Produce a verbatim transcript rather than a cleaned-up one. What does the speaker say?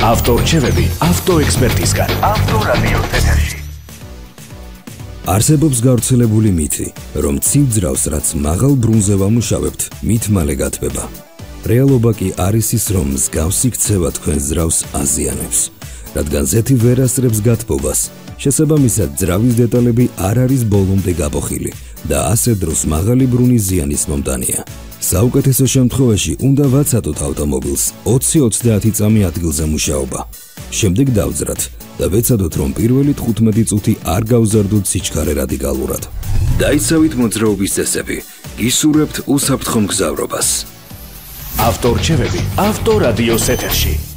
ავტორჩევები ავტოექსპერტისგან. ავტორადიოს ეთერში. არსებობს გავრცელებული მითი, რომ ცივ ძრავს, რაც მაღალ ბრუნზე ვამუშავებთ, მით მალე გათბება. რეალობა კი არის ის, რომ მსგავსი ქცევა თქვენ ძრავს აზიანებს, რადგან ზეთი ვერ ასწრებს გათბობას. შესაბამისად, ძრავის დეტალები არ არის ბოლომდე გაბოხილი და ასე დროს მაღალი ბრუნის ზიანის მომტანია. საუკეთესო შემთხვევაში უნდა ვაცადოთ ავტომობილს ოცი ოცდაათი წამი ადგილზე მუშაობა. შემდეგ დავძრათ და ვეცადოთ, რომ პირველი თხუთმეტი წუთი არ გავზარდოთ სიჩქარე რადიკალურად. დაიცავით მოძრაობის წესები, გისურვებთ უსაფრთხო მგზავრობას. ავტორჩევები ავტორადიოს ეთერში.